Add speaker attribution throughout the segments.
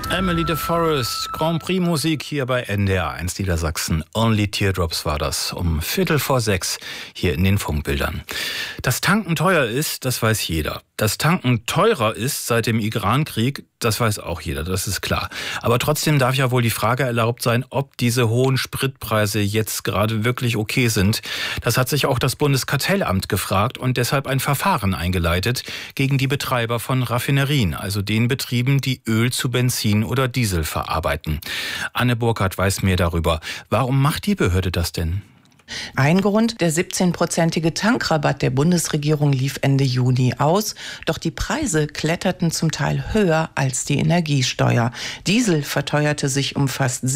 Speaker 1: Emily de Forest, Grand Prix Musik hier bei NDR 1 Niedersachsen. Only Teardrops war das, um 5:45 hier in den Funkbildern. Dass Tanken teuer ist, das weiß jeder. Dass Tanken teurer ist seit dem Irankrieg, das weiß auch jeder, das ist klar. Aber trotzdem darf ja wohl die Frage erlaubt sein, ob diese hohen Spritpreise jetzt gerade wirklich okay sind. Das hat sich auch das Bundeskartellamt gefragt und deshalb ein Verfahren eingeleitet gegen die Betreiber von Raffinerien, also den Betrieben, die Öl zu Benzin oder Diesel verarbeiten. Anne Burkhardt weiß mehr darüber. Warum macht die Behörde das denn?
Speaker 2: Ein Grund, der 17-prozentige Tankrabatt der Bundesregierung lief Ende Juni aus, doch die Preise kletterten zum Teil höher als die Energiesteuer. Diesel verteuerte sich um fast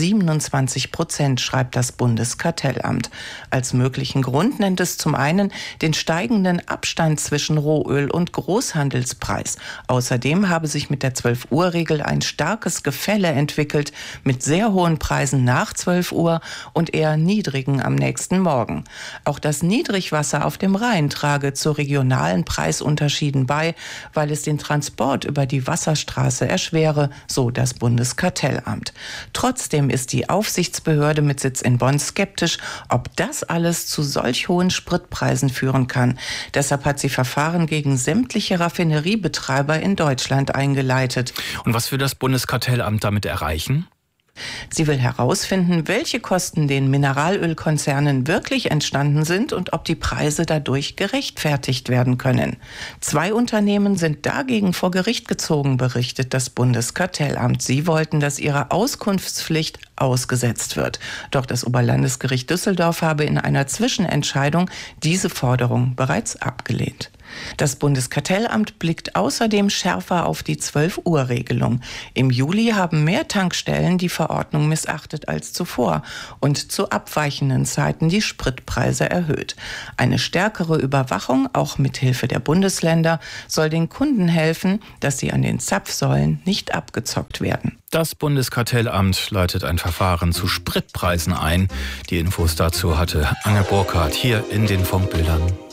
Speaker 2: 27%, schreibt das Bundeskartellamt. Als möglichen Grund nennt es zum einen den steigenden Abstand zwischen Rohöl und Großhandelspreis. Außerdem habe sich mit der 12-Uhr-Regel ein starkes Gefälle entwickelt, mit sehr hohen Preisen nach 12 Uhr und eher niedrigen am nächsten Morgen. Auch das Niedrigwasser auf dem Rhein trage zu regionalen Preisunterschieden bei, weil es den Transport über die Wasserstraße erschwere, so das Bundeskartellamt. Trotzdem ist die Aufsichtsbehörde mit Sitz in Bonn skeptisch, ob das alles zu solch hohen Spritpreisen führen kann. Deshalb hat sie Verfahren gegen sämtliche Raffineriebetreiber in Deutschland eingeleitet.
Speaker 1: Und was will das Bundeskartellamt damit erreichen?
Speaker 2: Sie will herausfinden, welche Kosten den Mineralölkonzernen wirklich entstanden sind und ob die Preise dadurch gerechtfertigt werden können. 2 Unternehmen sind dagegen vor Gericht gezogen, berichtet das Bundeskartellamt. Sie wollten, dass ihre Auskunftspflicht ausgesetzt wird. Doch das Oberlandesgericht Düsseldorf habe in einer Zwischenentscheidung diese Forderung bereits abgelehnt. Das Bundeskartellamt blickt außerdem schärfer auf die 12-Uhr-Regelung. Im Juli haben mehr Tankstellen die Verordnung missachtet als zuvor und zu abweichenden Zeiten die Spritpreise erhöht. Eine stärkere Überwachung, auch mit Hilfe der Bundesländer, soll den Kunden helfen, dass sie an den Zapfsäulen nicht abgezockt werden.
Speaker 1: Das Bundeskartellamt leitet ein Verfahren zu Spritpreisen ein. Die Infos dazu hatte Anne Burkhardt hier in den Funkbildern.